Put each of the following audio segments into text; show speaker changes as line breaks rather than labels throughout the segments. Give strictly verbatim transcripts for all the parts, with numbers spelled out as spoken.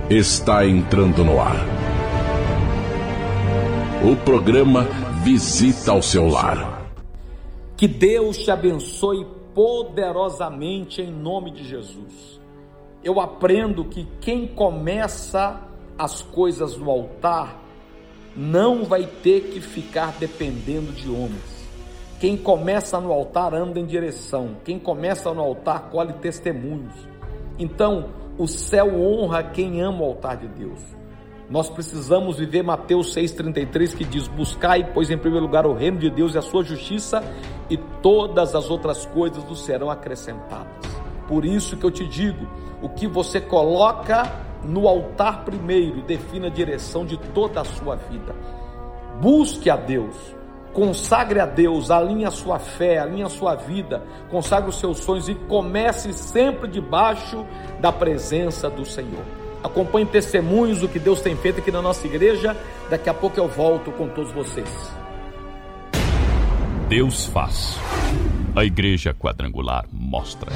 está entrando no ar. O programa Visita ao Seu Lar.
Que Deus te abençoe poderosamente em nome de Jesus. Eu aprendo que quem começa as coisas no altar não vai ter que ficar dependendo de homens. Quem começa no altar anda em direção. Quem começa no altar colhe testemunhos. Então, o céu honra quem ama o altar de Deus. Nós precisamos viver Mateus seis, trinta e três, que diz: buscai, pois, em primeiro lugar o reino de Deus e a sua justiça, e todas as outras coisas nos serão acrescentadas. Por isso que eu te digo, o que você coloca no altar primeiro define a direção de toda a sua vida. Busque a Deus, consagre a Deus, alinhe a sua fé, alinhe a sua vida, consagre os seus sonhos e comece sempre debaixo da presença do Senhor. Acompanhe testemunhos do que Deus tem feito aqui na nossa igreja. Daqui a pouco eu volto com todos vocês.
Deus faz. A Igreja Quadrangular mostra.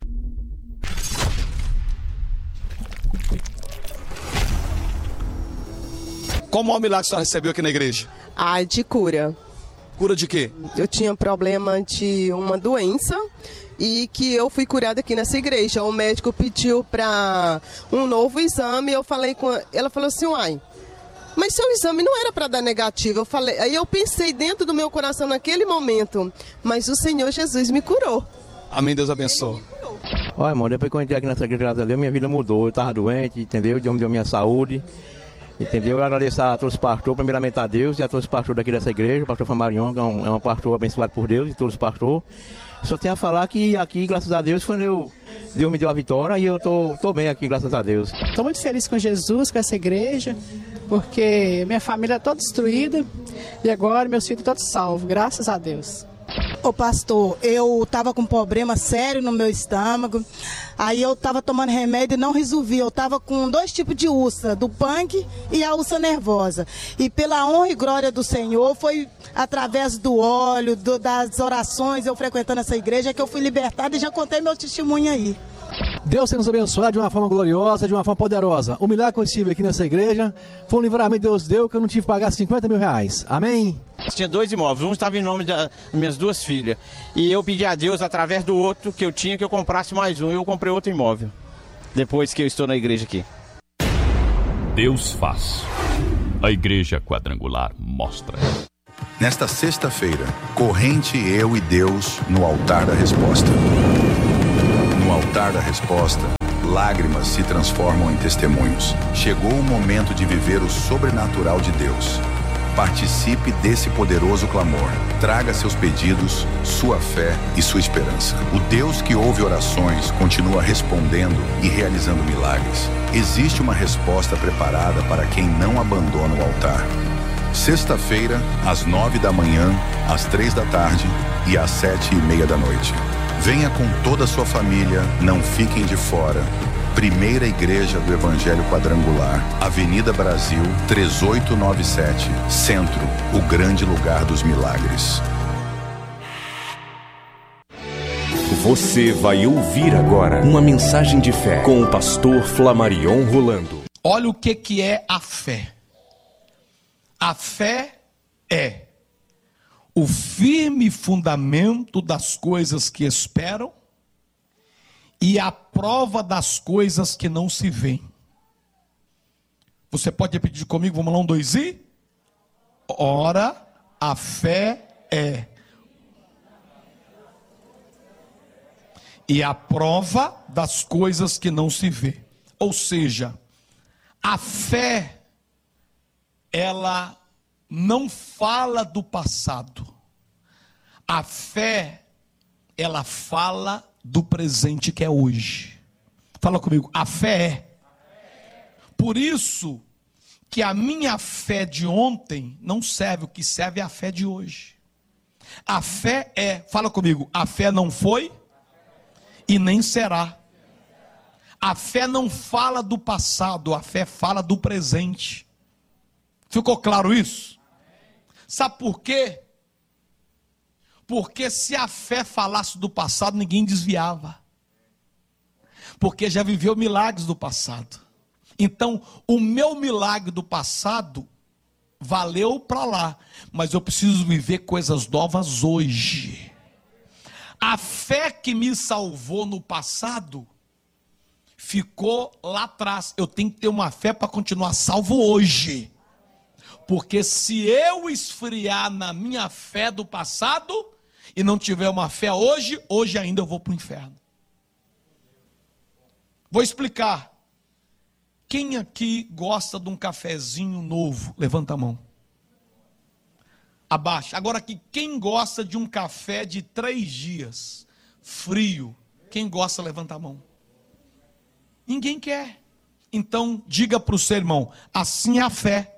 Como é o milagre que a senhora recebeu aqui na igreja?
Ah, de cura.
Cura de quê?
Eu tinha problema de uma doença e que eu fui curada aqui nessa igreja. O médico pediu para um novo exame. Eu falei com ela, ela falou assim: uai, mas seu exame não era para dar negativo. Eu falei, aí eu pensei dentro do meu coração naquele momento, mas o Senhor Jesus me curou.
Amém, Deus abençoe.
Olha, irmão, depois que eu entrei aqui nessa igreja, graças a Deus, minha vida mudou. Eu estava doente, entendeu? Deus me deu minha saúde. Entendeu? Eu agradeço a todos os pastores, primeiramente a Deus e a todos os pastores daqui dessa igreja. O pastor Flamarion, que é um, é um pastor abençoado por Deus, e todos os pastores. Só tenho a falar que aqui, graças a Deus, quando eu, Deus me deu a vitória e eu tô, tô bem aqui, graças a Deus.
Estou muito feliz com Jesus, com essa igreja, porque minha família é toda destruída e agora meus filhos todos salvos, graças a Deus.
Ô pastor, eu tava com um problema sério no meu estômago, aí eu tava tomando remédio e não resolvi. Eu tava com dois tipos de úlcera, do punk e a úlcera nervosa. E pela honra e glória do Senhor, foi através do óleo, do, das orações, eu frequentando essa igreja, que eu fui libertada e já contei meu testemunho aí.
Deus tem nos abençoado de uma forma gloriosa, de uma forma poderosa. O milagre que eu tive aqui nessa igreja foi um livramento que Deus deu, que eu não tive que pagar cinquenta mil reais. Amém?
Tinha dois imóveis, um estava em nome das minhas duas filhas. E eu pedi a Deus, através do outro que eu tinha, que eu comprasse mais um. E eu comprei outro imóvel, depois que eu estou na igreja aqui.
Deus faz. A Igreja Quadrangular mostra.
Nesta sexta-feira, corrente eu e Deus no altar da resposta. No altar da resposta, lágrimas se transformam em testemunhos. Chegou o momento de viver o sobrenatural de Deus. Participe desse poderoso clamor. Traga seus pedidos, sua fé e sua esperança. O Deus que ouve orações continua respondendo e realizando milagres. Existe uma resposta preparada para quem não abandona o altar. Sexta-feira, às nove da manhã, às três da tarde e às sete e meia da noite. Venha com toda a sua família, não fiquem de fora. Primeira Igreja do Evangelho Quadrangular, Avenida Brasil, três oito nove sete, Centro, o grande lugar dos milagres.
Você vai ouvir agora uma mensagem de fé com o pastor Flamarion Rolando.
Olha o que, que é a fé. A fé é o firme fundamento das coisas que esperam e a prova das coisas que não se veem. Você pode repetir comigo? Vamos lá, um, dois e... Ora, a fé é... E a prova das coisas que não se vê. Ou seja, a fé, ela não fala do passado. A fé, ela fala do presente que é hoje. Fala comigo, a fé é. Por isso que a minha fé de ontem não serve, o que serve é a fé de hoje. A fé é, fala comigo, a fé não foi e nem será. A fé não fala do passado, a fé fala do presente. Ficou claro isso? Sabe por quê? Porque se a fé falasse do passado, ninguém desviava. Porque já viveu milagres do passado. Então, o meu milagre do passado valeu para lá, mas eu preciso viver coisas novas hoje. A fé que me salvou no passado ficou lá atrás. Eu tenho que ter uma fé para continuar salvo hoje. Porque se eu esfriar na minha fé do passado e não tiver uma fé hoje, hoje ainda eu vou para o inferno. Vou explicar. Quem aqui gosta de um cafezinho novo? Levanta a mão. Abaixa. Agora aqui, quem gosta de um café de três dias, frio? Quem gosta, levanta a mão. Ninguém quer. Então, diga para o seu irmão, assim é a fé.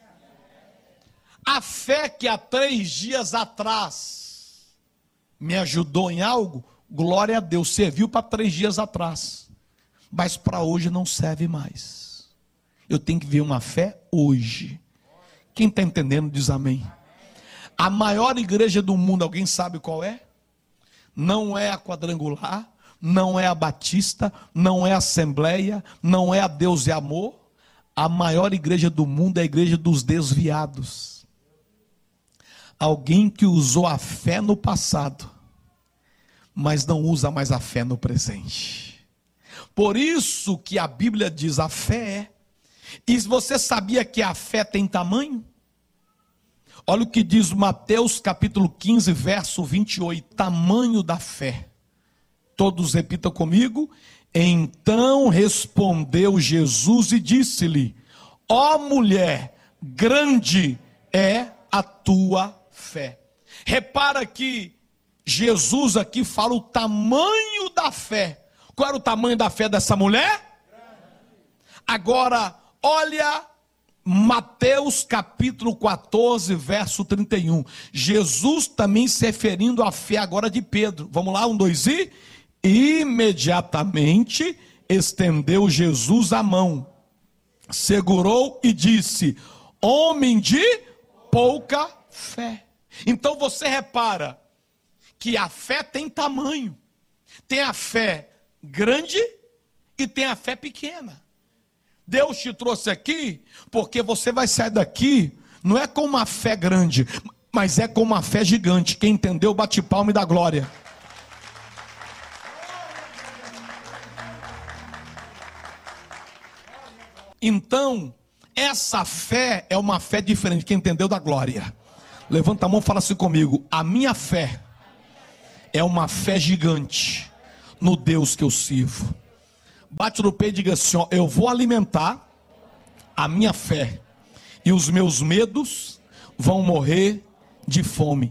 A fé que há três dias atrás me ajudou em algo, glória a Deus, serviu para três dias atrás. Mas para hoje não serve mais. Eu tenho que ver uma fé hoje. Quem está entendendo diz amém. A maior igreja do mundo, alguém sabe qual é? Não é a Quadrangular, não é a Batista, não é a Assembleia, não é a Deus e Amor. A maior igreja do mundo é a igreja dos desviados. Alguém que usou a fé no passado, mas não usa mais a fé no presente. Por isso que a Bíblia diz a fé é. E você sabia que a fé tem tamanho? Olha o que diz Mateus capítulo quinze, verso vinte e oito. Tamanho da fé. Todos repitam comigo. Então respondeu Jesus e disse-lhe: ó mulher, grande é a tua fé. Repara que Jesus aqui fala o tamanho da fé. Qual era o tamanho da fé dessa mulher? Agora, olha Mateus capítulo quatorze, verso trinta e um. Jesus também se referindo à fé agora de Pedro. Vamos lá, um, dois e... Imediatamente estendeu Jesus a mão, segurou e disse: homem de pouca fé. Então você repara que a fé tem tamanho. Tem a fé grande e tem a fé pequena. Deus te trouxe aqui porque você vai sair daqui, não é com uma fé grande, mas é com uma fé gigante. Quem entendeu, bate palma e dá glória. Então, essa fé é uma fé diferente. Quem entendeu, dá glória. Levanta a mão e fala assim comigo: a minha fé é uma fé gigante no Deus que eu sirvo. Bate no peito e diga assim: ó, eu vou alimentar a minha fé e os meus medos vão morrer de fome.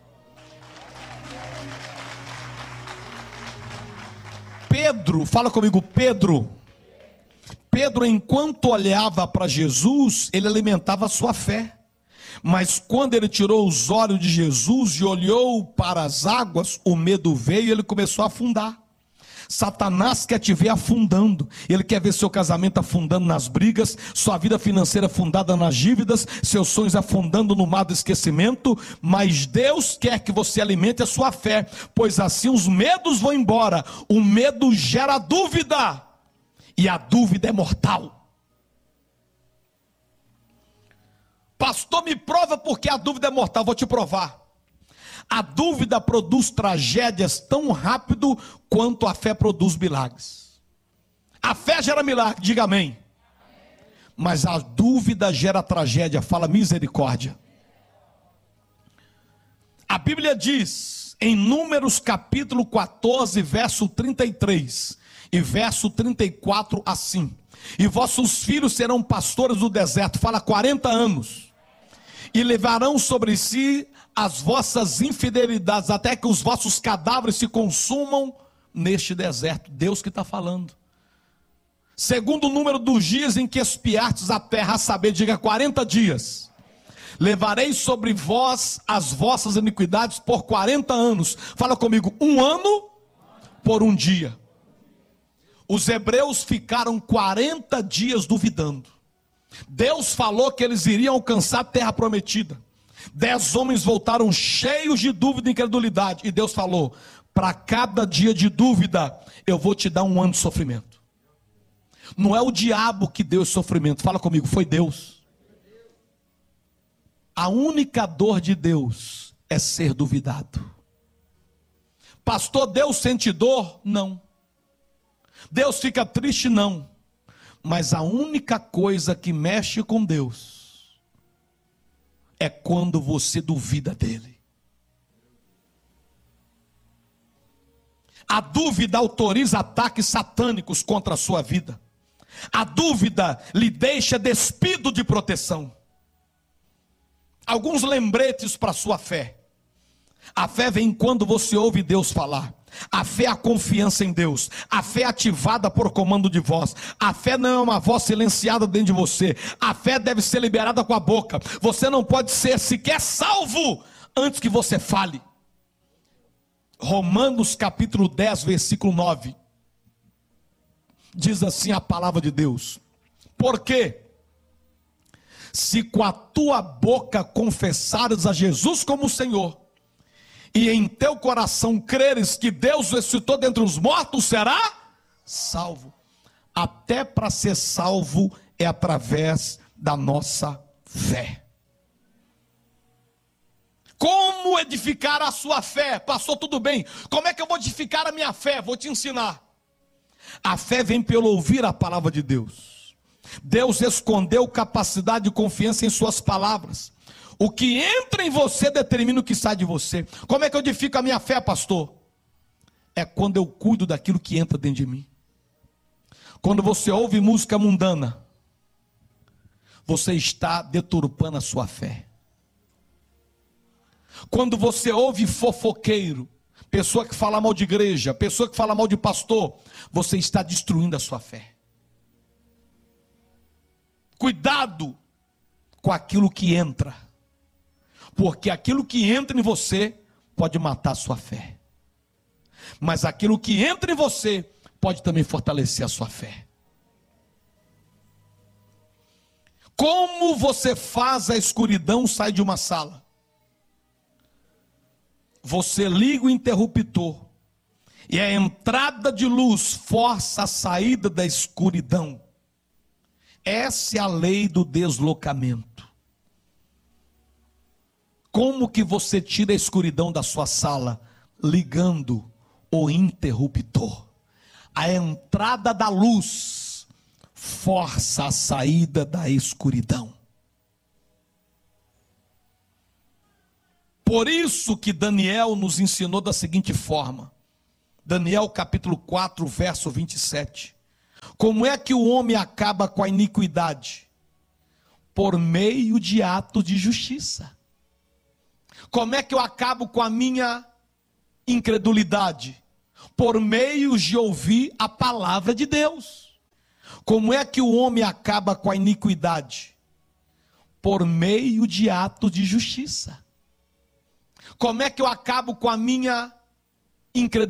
Pedro, fala comigo, Pedro. Pedro, enquanto olhava para Jesus, ele alimentava a sua fé. Mas quando ele tirou os olhos de Jesus e olhou para as águas, o medo veio e ele começou a afundar. Satanás quer te ver afundando. Ele quer ver seu casamento afundando nas brigas, sua vida financeira afundada nas dívidas, seus sonhos afundando no mar do esquecimento. Mas Deus quer que você alimente a sua fé, pois assim os medos vão embora. O medo gera dúvida, e a dúvida é mortal. Pastor, me prova porque a dúvida é mortal. Vou te provar. A dúvida produz tragédias tão rápido quanto a fé produz milagres. A fé gera milagre, diga amém. Mas a dúvida gera tragédia, fala misericórdia. A Bíblia diz em Números capítulo quatorze, verso trinta e três e verso trinta e quatro assim: e vossos filhos serão pastores do deserto, fala quarenta anos, e levarão sobre si as vossas infidelidades, até que os vossos cadáveres se consumam neste deserto. Deus que está falando. Segundo o número dos dias em que espiastes a terra, a saber, diga quarenta dias. Levarei sobre vós as vossas iniquidades por quarenta anos. Fala comigo, um ano por um dia. Os hebreus ficaram quarenta dias duvidando. Deus falou que eles iriam alcançar a terra prometida. Dez homens voltaram cheios de dúvida e incredulidade. E Deus falou: para cada dia de dúvida, eu vou te dar um ano de sofrimento. Não é o diabo que deu esse sofrimento. Fala comigo, foi Deus. A única dor de Deus é ser duvidado. Pastor, Deus sente dor? Não. Deus fica triste? Não. Mas a única coisa que mexe com Deus é quando você duvida dele. A dúvida autoriza ataques satânicos contra a sua vida. A dúvida lhe deixa despido de proteção. Alguns lembretes para a sua fé. A fé vem quando você ouve Deus falar. A fé é a confiança em Deus. A fé é ativada por comando de voz. A fé não é uma voz silenciada dentro de você. A fé deve ser liberada com a boca. Você não pode ser sequer salvo antes que você fale. Romanos capítulo dez, versículo nove. Diz assim a palavra de Deus: porque se com a tua boca confessares a Jesus como Senhor, e em teu coração creres que Deus ressuscitou dentre os mortos, será salvo. Até para ser salvo é através da nossa fé. Como edificar a sua fé? Passou tudo bem. Como é que eu vou edificar a minha fé? Vou te ensinar. A fé vem pelo ouvir a palavra de Deus. Deus escondeu capacidade de confiança em suas palavras. O que entra em você determina o que sai de você. Como é que eu edifico a minha fé, pastor? É quando eu cuido daquilo que entra dentro de mim. Quando você ouve música mundana, você está deturpando a sua fé. Quando você ouve fofoqueiro, pessoa que fala mal de igreja, pessoa que fala mal de pastor, você está destruindo a sua fé. Cuidado com aquilo que entra, porque aquilo que entra em você pode matar a sua fé, mas aquilo que entra em você pode também fortalecer a sua fé. Como você faz a escuridão sair de uma sala? Você liga o interruptor e a entrada de luz força a saída da escuridão. Essa é a lei do deslocamento. Como que você tira a escuridão da sua sala? Ligando o interruptor. A entrada da luz força a saída da escuridão. Por isso que Daniel nos ensinou da seguinte forma. Daniel capítulo quatro, verso vinte e sete. Como é que o homem acaba com a iniquidade? Por meio de atos de justiça. Como é que eu acabo com a minha incredulidade? Por meio de ouvir a palavra de Deus. Como é que o homem acaba com a iniquidade? Por meio de atos de justiça. Como é que eu acabo com a minha incredulidade?